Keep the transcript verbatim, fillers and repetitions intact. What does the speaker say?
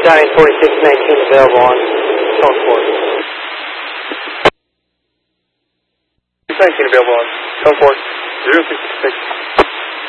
Johnny forty-six nineteen available on phone four. nineteen available on phone four. zero six six.